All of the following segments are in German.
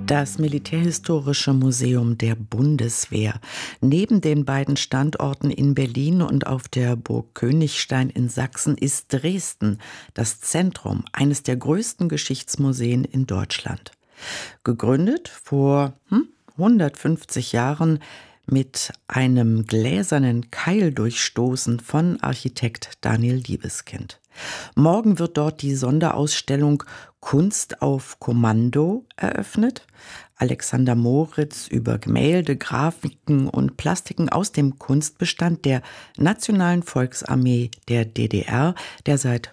Das Militärhistorische Museum der Bundeswehr. Neben den beiden Standorten in Berlin und auf der Burg Königstein in Sachsen ist Dresden das Zentrum eines der größten Geschichtsmuseen in Deutschland. Gegründet vor 150 Jahren mit einem gläsernen Keildurchstoßen von Architekt Daniel Libeskind. Morgen wird dort die Sonderausstellung Kunst auf Kommando eröffnet. Alexander Moritz über Gemälde, Grafiken und Plastiken aus dem Kunstbestand der Nationalen Volksarmee der DDR, der seit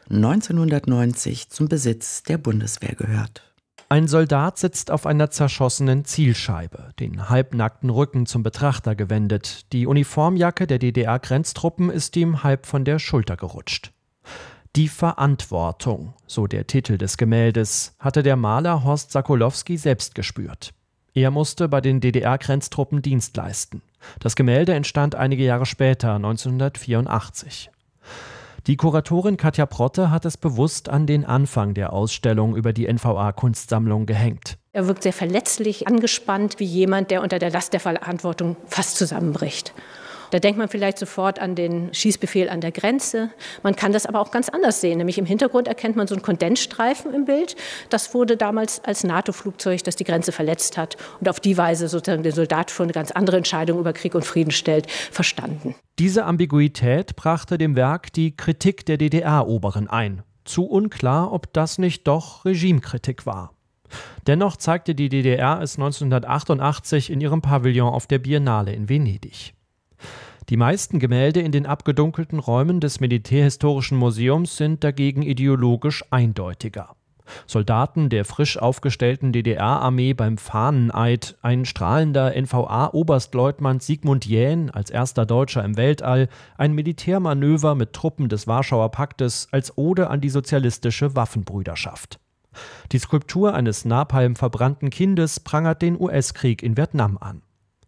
1990 zum Besitz der Bundeswehr gehört. Ein Soldat sitzt auf einer zerschossenen Zielscheibe, den halbnackten Rücken zum Betrachter gewendet. Die Uniformjacke der DDR-Grenztruppen ist ihm halb von der Schulter gerutscht. Die Verantwortung, so der Titel des Gemäldes, hatte der Maler Horst Sokolowski selbst gespürt. Er musste bei den DDR-Grenztruppen Dienst leisten. Das Gemälde entstand einige Jahre später, 1984. Die Kuratorin Katja Protte hat es bewusst an den Anfang der Ausstellung über die NVA-Kunstsammlung gehängt. Er wirkt sehr verletzlich, angespannt, wie jemand, der unter der Last der Verantwortung fast zusammenbricht. Da denkt man vielleicht sofort an den Schießbefehl an der Grenze. Man kann das aber auch ganz anders sehen. Nämlich im Hintergrund erkennt man so einen Kondensstreifen im Bild. Das wurde damals als NATO-Flugzeug, das die Grenze verletzt hat und auf die Weise sozusagen den Soldat vor eine ganz andere Entscheidung über Krieg und Frieden stellt, verstanden. Diese Ambiguität brachte dem Werk die Kritik der DDR-Oberen ein. Zu unklar, ob das nicht doch Regimekritik war. Dennoch zeigte die DDR es 1988 in ihrem Pavillon auf der Biennale in Venedig. Die meisten Gemälde in den abgedunkelten Räumen des Militärhistorischen Museums sind dagegen ideologisch eindeutiger. Soldaten der frisch aufgestellten DDR-Armee beim Fahneneid, ein strahlender NVA-Oberstleutnant Sigmund Jähn als erster Deutscher im Weltall, ein Militärmanöver mit Truppen des Warschauer Paktes als Ode an die sozialistische Waffenbrüderschaft. Die Skulptur eines napalmverbrannten Kindes prangert den US-Krieg in Vietnam an.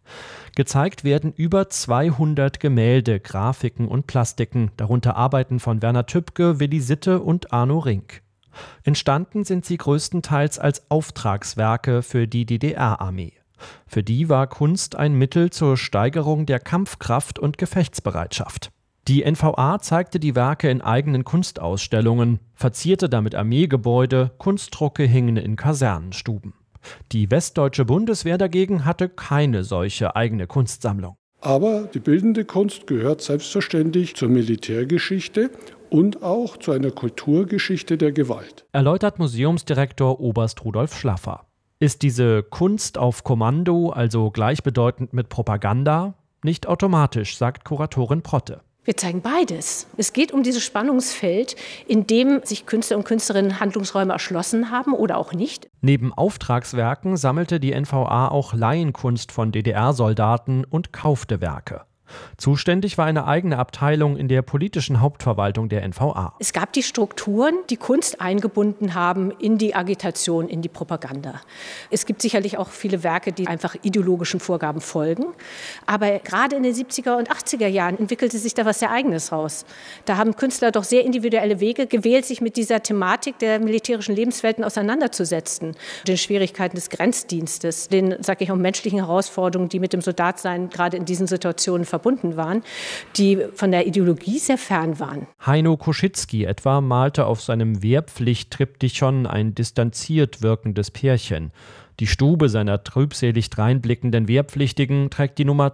Gezeigt werden über 200 Gemälde, Grafiken und Plastiken, darunter Arbeiten von Werner Tübke, Willi Sitte und Arno Rink. Entstanden sind sie größtenteils als Auftragswerke für die DDR-Armee. Für die war Kunst ein Mittel zur Steigerung der Kampfkraft und Gefechtsbereitschaft. Die NVA zeigte die Werke in eigenen Kunstausstellungen, verzierte damit Armeegebäude, Kunstdrucke hingen in Kasernenstuben. Die westdeutsche Bundeswehr dagegen hatte keine solche eigene Kunstsammlung. Aber die bildende Kunst gehört selbstverständlich zur Militärgeschichte und auch zu einer Kulturgeschichte der Gewalt. Erläutert Museumsdirektor Oberst Rudolf Schlaffer. Ist diese Kunst auf Kommando also gleichbedeutend mit Propaganda? Nicht automatisch, sagt Kuratorin Protte. Wir zeigen beides. Es geht um dieses Spannungsfeld, in dem sich Künstler und Künstlerinnen Handlungsräume erschlossen haben oder auch nicht. Neben Auftragswerken sammelte die NVA auch Laienkunst von DDR-Soldaten und kaufte Werke. Zuständig war eine eigene Abteilung in der politischen Hauptverwaltung der NVA. Es gab die Strukturen, die Kunst eingebunden haben in die Agitation, in die Propaganda. Es gibt sicherlich auch viele Werke, die einfach ideologischen Vorgaben folgen. Aber gerade in den 70er und 80er Jahren entwickelte sich da was sehr Eigenes raus. Da haben Künstler doch sehr individuelle Wege gewählt, sich mit dieser Thematik der militärischen Lebenswelten auseinanderzusetzen. Den Schwierigkeiten des Grenzdienstes, den, sage ich auch, menschlichen Herausforderungen, die mit dem Soldatsein gerade in diesen Situationen verbunden waren, die von der Ideologie sehr fern waren. Heino Koschitzky etwa malte auf seinem Wehrpflicht-Triptychon ein distanziert wirkendes Pärchen. Die Stube seiner trübselig dreinblickenden Wehrpflichtigen trägt die Nummer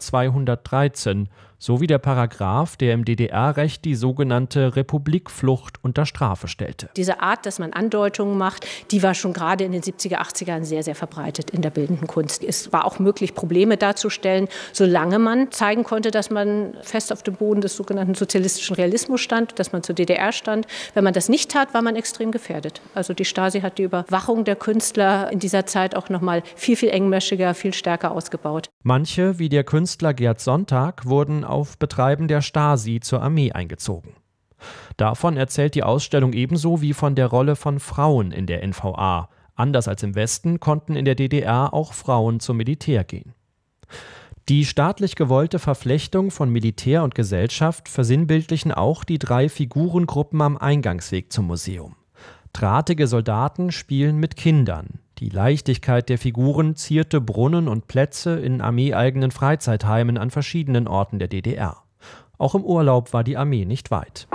213, sowie der Paragraph, der im DDR-Recht die sogenannte Republikflucht unter Strafe stellte. Diese Art, dass man Andeutungen macht, die war schon gerade in den 70er, 80ern sehr, sehr verbreitet in der bildenden Kunst. Es war auch möglich, Probleme darzustellen, solange man zeigen konnte, dass man fest auf dem Boden des sogenannten sozialistischen Realismus stand, dass man zur DDR stand. Wenn man das nicht tat, war man extrem gefährdet. Also die Stasi hat die Überwachung der Künstler in dieser Zeit auch noch mal viel, viel engmaschiger, viel stärker ausgebaut. Manche, wie der Künstler Gerd Sonntag, wurden auf Betreiben der Stasi zur Armee eingezogen. Davon erzählt die Ausstellung ebenso wie von der Rolle von Frauen in der NVA. Anders als im Westen konnten in der DDR auch Frauen zum Militär gehen. Die staatlich gewollte Verflechtung von Militär und Gesellschaft versinnbildlichen auch die 3 Figurengruppen am Eingangsweg zum Museum. Drahtige Soldaten spielen mit Kindern. Die Leichtigkeit der Figuren zierte Brunnen und Plätze in armeeeigenen Freizeitheimen an verschiedenen Orten der DDR. Auch im Urlaub war die Armee nicht weit.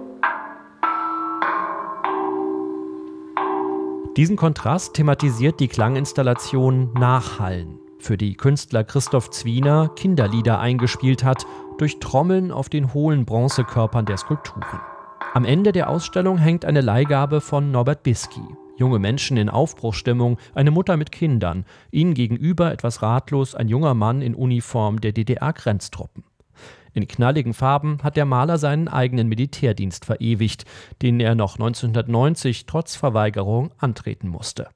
Diesen Kontrast thematisiert die Klanginstallation Nachhallen, für die Künstler Christoph Zwiener Kinderlieder eingespielt hat, durch Trommeln auf den hohlen Bronzekörpern der Skulpturen. Am Ende der Ausstellung hängt eine Leihgabe von Norbert Bisky. Junge Menschen in Aufbruchsstimmung, eine Mutter mit Kindern, ihnen gegenüber etwas ratlos ein junger Mann in Uniform der DDR-Grenztruppen. In knalligen Farben hat der Maler seinen eigenen Militärdienst verewigt, den er noch 1990 trotz Verweigerung antreten musste.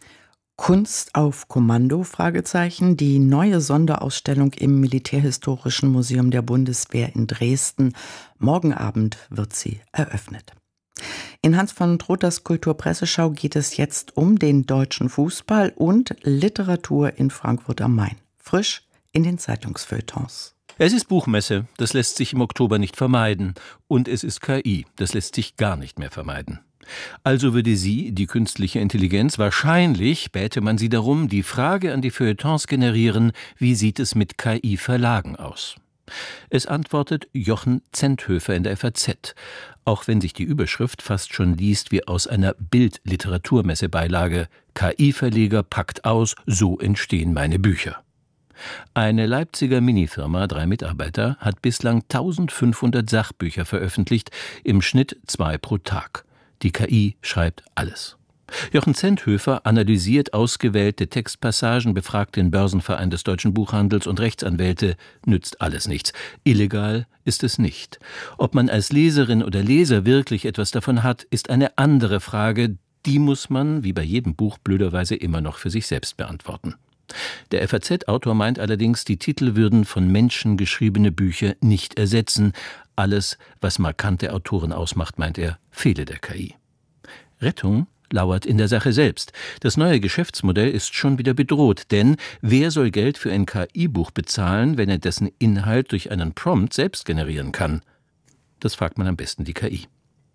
Kunst auf Kommando? Die neue Sonderausstellung im Militärhistorischen Museum der Bundeswehr in Dresden. Morgen Abend wird sie eröffnet. In Hans von Trotters Kulturpresseschau geht es jetzt um den deutschen Fußball und Literatur in Frankfurt am Main. Frisch in den Zeitungsfeuilletons. Es ist Buchmesse, das lässt sich im Oktober nicht vermeiden. Und es ist KI, das lässt sich gar nicht mehr vermeiden. Also würde sie, die künstliche Intelligenz, wahrscheinlich, bäte man sie darum, die Frage an die Feuilletons generieren, wie sieht es mit KI-Verlagen aus? Es antwortet Jochen Zenthöfer in der FAZ, auch wenn sich die Überschrift fast schon liest wie aus einer Bild-Literaturmesse-Beilage: KI-Verleger packt aus, so entstehen meine Bücher. Eine Leipziger Minifirma, 3 Mitarbeiter, hat bislang 1500 Sachbücher veröffentlicht, im Schnitt 2 pro Tag. Die KI schreibt alles. Jochen Zenthöfer analysiert ausgewählte Textpassagen, befragt den Börsenverein des deutschen Buchhandels und Rechtsanwälte, nützt alles nichts. Illegal ist es nicht. Ob man als Leserin oder Leser wirklich etwas davon hat, ist eine andere Frage. Die muss man, wie bei jedem Buch, blöderweise immer noch für sich selbst beantworten. Der FAZ-Autor meint allerdings, die Titel würden von Menschen geschriebene Bücher nicht ersetzen. Alles, was markante Autoren ausmacht, meint er, fehle der KI. Rettung lauert in der Sache selbst. Das neue Geschäftsmodell ist schon wieder bedroht, denn wer soll Geld für ein KI-Buch bezahlen, wenn er dessen Inhalt durch einen Prompt selbst generieren kann? Das fragt man am besten die KI.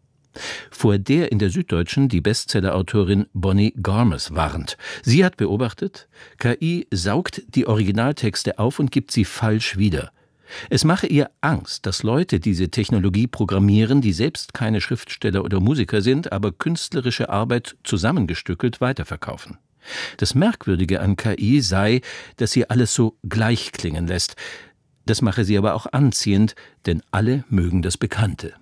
Vor der in der Süddeutschen die Bestsellerautorin Bonnie Garmus warnt. Sie hat beobachtet, KI saugt die Originaltexte auf und gibt sie falsch wieder. Es mache ihr Angst, dass Leute diese Technologie programmieren, die selbst keine Schriftsteller oder Musiker sind, aber künstlerische Arbeit zusammengestückelt weiterverkaufen. Das Merkwürdige an KI sei, dass sie alles so gleich klingen lässt. Das mache sie aber auch anziehend, denn alle mögen das Bekannte.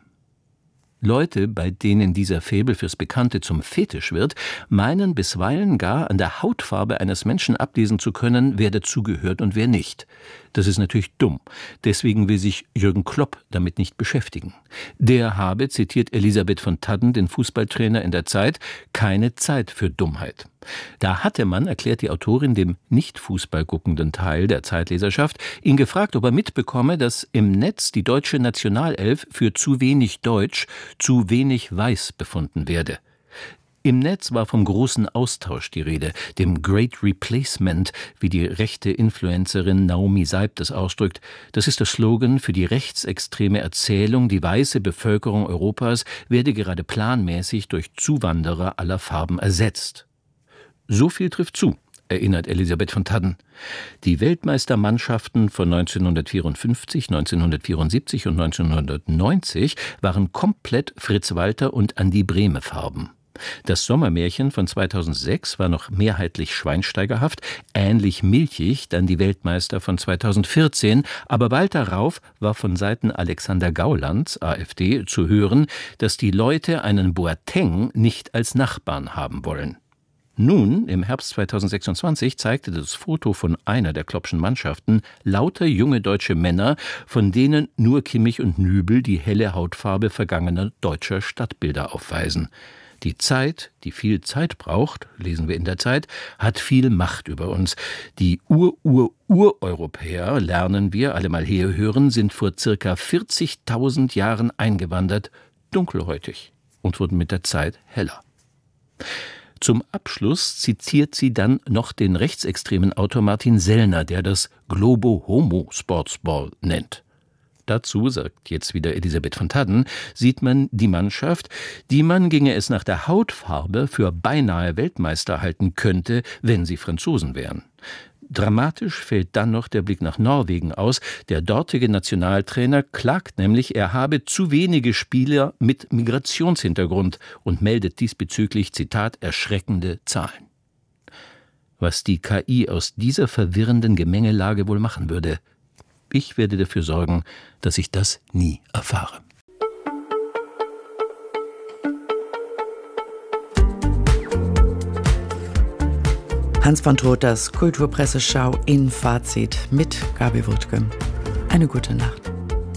Leute, bei denen dieser Faible fürs Bekannte zum Fetisch wird, meinen bisweilen gar an der Hautfarbe eines Menschen ablesen zu können, wer dazugehört und wer nicht. Das ist natürlich dumm. Deswegen will sich Jürgen Klopp damit nicht beschäftigen. Der habe, zitiert Elisabeth von Tadden, den Fußballtrainer in der Zeit, keine Zeit für Dummheit. Da hatte man, erklärt die Autorin dem nicht Fußball guckenden Teil der Zeitleserschaft, ihn gefragt, ob er mitbekomme, dass im Netz die deutsche Nationalelf für zu wenig Deutsch, zu wenig Weiß befunden werde. Im Netz war vom großen Austausch die Rede, dem Great Replacement, wie die rechte Influencerin Naomi Seib das ausdrückt. Das ist der Slogan für die rechtsextreme Erzählung, die weiße Bevölkerung Europas werde gerade planmäßig durch Zuwanderer aller Farben ersetzt. So viel trifft zu, erinnert Elisabeth von Tadden. Die Weltmeistermannschaften von 1954, 1974 und 1990 waren komplett Fritz-Walter und Andi Brehme Farben. Das Sommermärchen von 2006 war noch mehrheitlich schweinsteigerhaft, ähnlich milchig dann die Weltmeister von 2014, aber bald darauf war von Seiten Alexander Gaulands, AfD, zu hören, dass die Leute einen Boateng nicht als Nachbarn haben wollen. Nun, im Herbst 2026, zeigte das Foto von einer der Kloppschen Mannschaften lauter junge deutsche Männer, von denen nur Kimmich und Nübel die helle Hautfarbe vergangener deutscher Stadtbilder aufweisen. Die Zeit, die viel Zeit braucht, lesen wir in der Zeit, hat viel Macht über uns. Die Ur-Ur-Ur-Europäer, lernen wir, alle mal herhören, sind vor circa 40.000 Jahren eingewandert, dunkelhäutig und wurden mit der Zeit heller. Zum Abschluss zitiert sie dann noch den rechtsextremen Autor Martin Sellner, der das Globo Homo Sportsball nennt. Dazu, sagt jetzt wieder Elisabeth von Thadden, sieht man die Mannschaft, die man, ginge es nach der Hautfarbe, für beinahe Weltmeister halten könnte, wenn sie Franzosen wären. Dramatisch fällt dann noch der Blick nach Norwegen aus. Der dortige Nationaltrainer klagt nämlich, er habe zu wenige Spieler mit Migrationshintergrund und meldet diesbezüglich, Zitat, erschreckende Zahlen. Was die KI aus dieser verwirrenden Gemengelage wohl machen würde, ich werde dafür sorgen, dass ich das nie erfahre. Hans von Todt, das Kulturpresseschau in Fazit mit Gabi Wuttke. Eine gute Nacht.